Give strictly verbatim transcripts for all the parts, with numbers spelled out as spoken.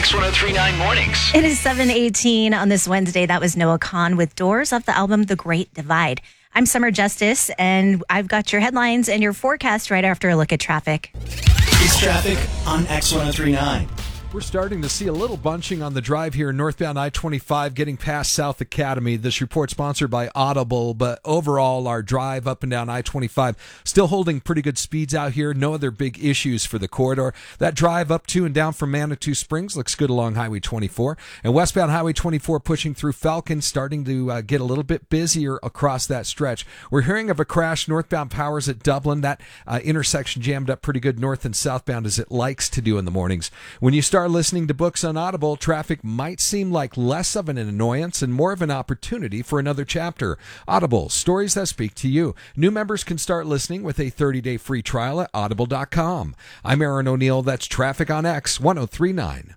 X one oh three point nine Mornings. It is seven eighteen on this Wednesday. That was Noah Kahan with Doors off the album The Great Divide. I'm Summer Justice, and I've got your headlines and your forecast right after a look at traffic. It's traffic on X one oh three point nine. We're starting to see a little bunching on the drive here northbound I twenty-five getting past South Academy. This report sponsored by Audible, but overall our drive up and down I twenty-five still holding pretty good speeds out here. No other big issues for the corridor. That drive up to and down from Manitou Springs looks good along Highway twenty-four. And westbound Highway twenty-four pushing through Falcon, starting to uh, get a little bit busier across that stretch. We're hearing of a crash northbound Powers at Dublin. That uh, intersection jammed up pretty good north and southbound as it likes to do in the mornings. When you start listening to books on Audible, traffic might seem like less of an annoyance and more of an opportunity for another chapter. Audible, stories that speak to you. New members can start listening with a thirty-day free trial at audible dot com. I'm Aaron O'Neill. That's Traffic on X one oh three point nine.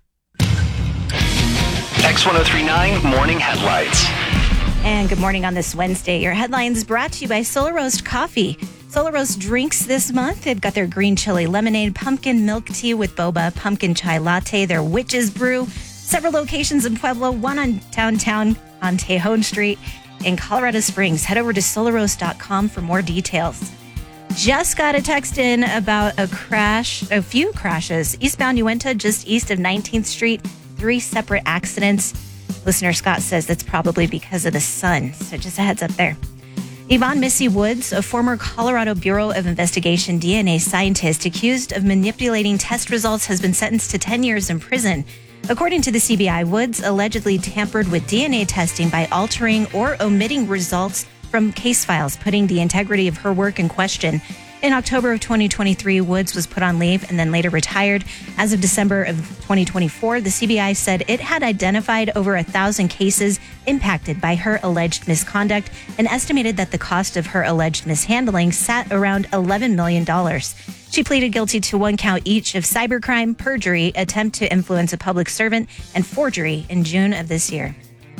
X one oh three point nine Morning Headlights. And good morning on this Wednesday. Your headlines brought to you by Solar Roast Coffee. Solar Roast drinks this month. They've got their green chili lemonade, pumpkin milk tea with boba, pumpkin chai latte, their witch's brew. Several locations in Pueblo, one on downtown on Tejon Street in Colorado Springs. Head over to solar roast dot com for more details. Just got a text in about a crash, a few crashes. Eastbound Uinta, just east of nineteenth Street, three separate accidents. Listener Scott says that's probably because of the sun. So just a heads up there. Yvonne Missy Woods, a former Colorado Bureau of Investigation D N A scientist accused of manipulating test results, has been sentenced to ten years in prison. According to the C B I, Woods allegedly tampered with D N A testing by altering or omitting results from case files, putting the integrity of her work in question. In October of twenty twenty-three, Woods was put on leave and then later retired. As of December of twenty twenty-four, the C B I said it had identified over a thousand cases impacted by her alleged misconduct and estimated that the cost of her alleged mishandling sat around eleven million dollars. She pleaded guilty to one count each of cybercrime, perjury, attempt to influence a public servant, and forgery in June of this year.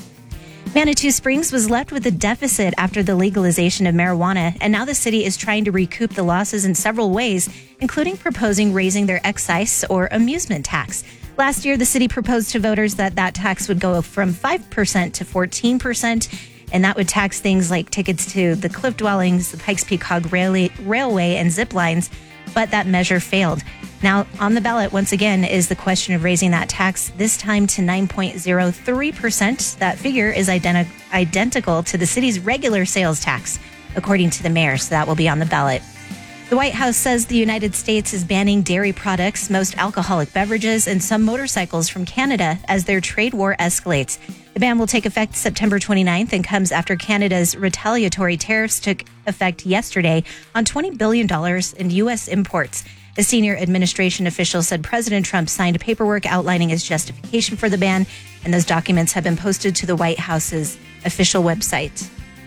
Manitou Springs was left with a deficit after the legalization of marijuana, and now the city is trying to recoup the losses in several ways, including proposing raising their excise or amusement tax. Last year, the city proposed to voters that that tax would go from five percent to fourteen percent, and that would tax things like tickets to the Cliff Dwellings, the Pikes Peak Hog Railway, Railway and zip lines, but that measure failed. Now, on the ballot, once again, is the question of raising that tax, this time to nine point zero three percent. That figure is identi- identical to the city's regular sales tax, according to the mayor, so that will be on the ballot. The White House says the United States is banning dairy products, most alcoholic beverages, and some motorcycles from Canada as their trade war escalates. The ban will take effect September twenty-ninth and comes after Canada's retaliatory tariffs took effect yesterday on twenty billion dollars in U S imports. A senior administration official said President Trump signed paperwork outlining his justification for the ban, and those documents have been posted to the White House's official website.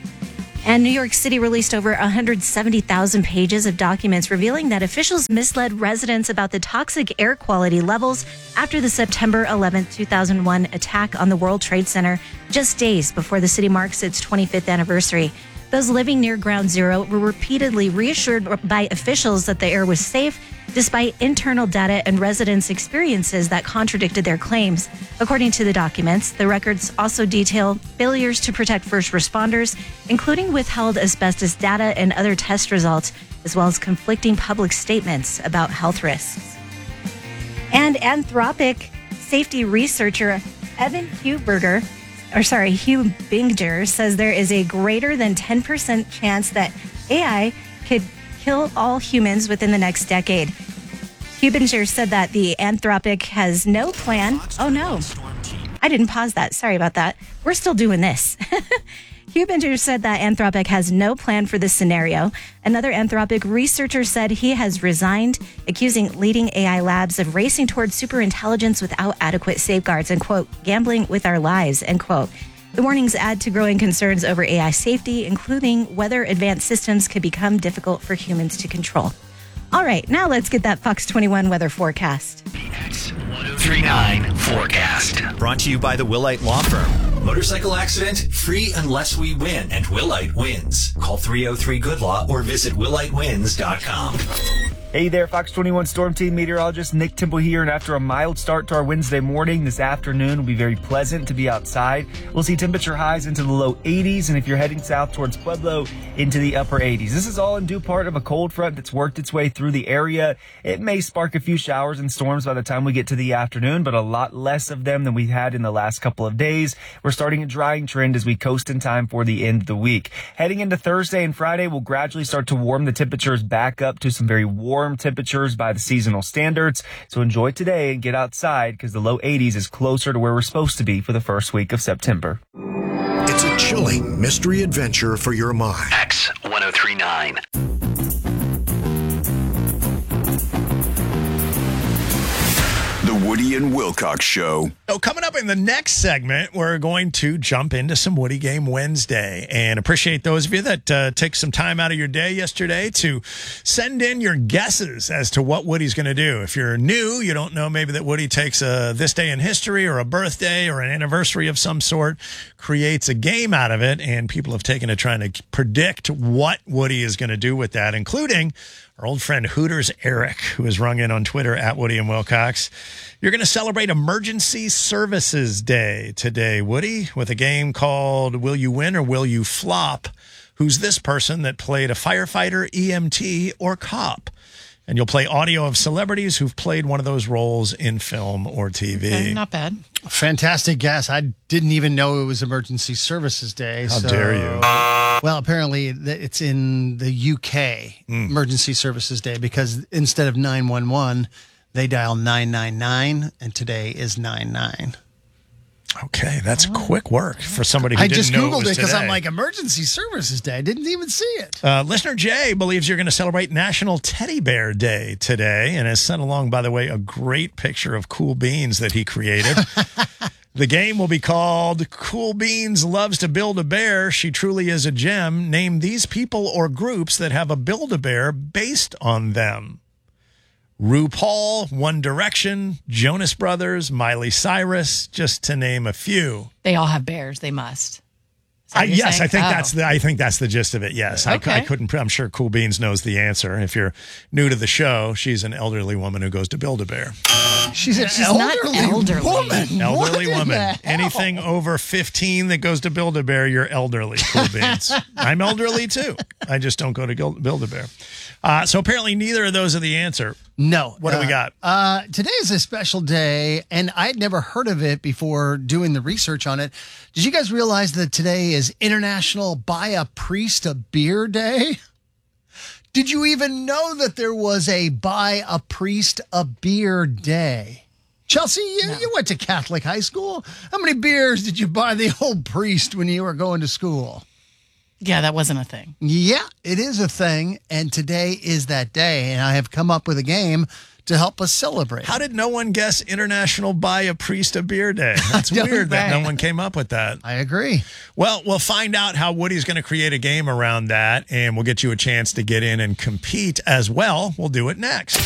And New York City released over one hundred seventy thousand pages of documents revealing that officials misled residents about the toxic air quality levels after the September eleventh, two thousand one attack on the World Trade Center, just days before the city marks its twenty-fifth anniversary. Those living near Ground Zero were repeatedly reassured by officials that the air was safe, despite internal data and residents' experiences that contradicted their claims. According to the documents, the records also detail failures to protect first responders, including withheld asbestos data and other test results, as well as conflicting public statements about health risks. And Anthropic safety researcher Evan Huberger or sorry, Hugh Binger says there is a greater than ten percent chance that A I could kill all humans within the next decade. Hugh Binger said that the Anthropic has no plan. Oh, no. I didn't pause that. Sorry about that. We're still doing this. Hugh Binger said that Anthropic has no plan for this scenario. Another Anthropic researcher said he has resigned, accusing leading A I labs of racing towards superintelligence without adequate safeguards and, quote, gambling with our lives, end quote. The warnings add to growing concerns over A I safety, including whether advanced systems could become difficult for humans to control. All right, now let's get that Fox twenty-one weather forecast. X one oh three point nine forecast. Brought to you by the Willite Law Firm. Motorcycle accident, free unless we win, and Willite wins. Call three oh three good law or visit willite wins dot com. Hey there, Fox twenty-one Storm Team meteorologist Nick Temple here, and after a mild start to our Wednesday morning, this afternoon will be very pleasant to be outside. We'll see temperature highs into the low eighties, and if you're heading south towards Pueblo, into the upper eighties. This is all in due part of a cold front that's worked its way through the area. It may spark a few showers and storms by the time we get to the afternoon, but a lot less of them than we had in the last couple of days. We're starting a drying trend as we coast in time for the end of the week. Heading into Thursday and Friday, we'll gradually start to warm the temperatures back up to some very warm temperatures by the seasonal standards. So enjoy today and get outside because the low eighties is closer to where we're supposed to be for the first week of September. It's a chilling mystery adventure for your mind. X ten thirty-nine. The Woody and Wilcox Show. So coming up in the next segment, we're going to jump into some Woody Game Wednesday and appreciate those of you that uh, take some time out of your day yesterday to send in your guesses as to what Woody's going to do. If you're new, you don't know maybe that Woody takes a this day in history or a birthday or an anniversary of some sort, creates a game out of it, and people have taken to trying to predict what Woody is going to do with that, including our old friend Hooters Eric, who has rung in on Twitter at Woody and Wilcox. You're going to celebrate Emergency Services Day today, Woody, with a game called Will You Win or Will You Flop? Who's this person that played a firefighter, E M T, or cop? And you'll play audio of celebrities who've played one of those roles in film or T V. Okay, not bad. Fantastic guess. I didn't even know it was Emergency Services Day. How so, dare you? Well, apparently it's in the U K, mm. Emergency Services Day, because instead of nine one one, they dial nine nine nine, and today is nine nine. Okay, that's quick work for somebody who I didn't just know Googled it it because I'm today. like, Emergency Services Day. I didn't even see it. Uh, listener Jay believes you're going to celebrate National Teddy Bear Day today and has sent along, by the way, a great picture of Cool Beans that he created. The game will be called Cool Beans Loves to Build a Bear. She truly is a gem. Name these people or groups that have a Build-A-Bear based on them. RuPaul, One Direction, Jonas Brothers, Miley Cyrus, just to name a few. They all have bears. They must. I, yes, saying? I think Oh. that's the. I think that's the gist of it. Yes, I, Okay. I couldn't. I'm sure Cool Beans knows the answer. If you're new to the show, she's an elderly woman who goes to Build-A-Bear. She's an She's not elderly, elderly. woman. Elderly What in woman. the hell? Anything over fifteen that goes to Build-A-Bear, you're elderly, Cool Beans. I'm elderly too. I just don't go to Gil- Build-A-Bear. Uh, so apparently neither of those are the answer. No. What do we Uh, got? Uh, today is a special day, and I had never heard of it before doing the research on it. Did you guys realize that today is International Buy a Priest a Beer Day? Did you even know that there was a Buy a Priest a Beer Day? Chelsea, you, you went to Catholic high school. How many beers did you buy the old priest when you were going to school? Yeah, that wasn't a thing. Yeah, it is a thing, and today is that day, and I have come up with a game to help us celebrate. How did no one guess International Buy a Priest a Beer Day? That's don't weird that know. no one came up with that. I agree. Well, we'll find out how Woody's going to create a game around that, and we'll get you a chance to get in and compete as well. We'll do it next.